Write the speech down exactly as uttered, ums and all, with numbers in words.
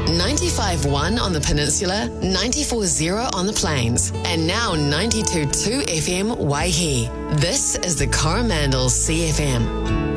ninety-five point one on the peninsula, ninety-four point zero on the plains, and now ninety-two point two F M Waihi. This is the Coromandel C F M.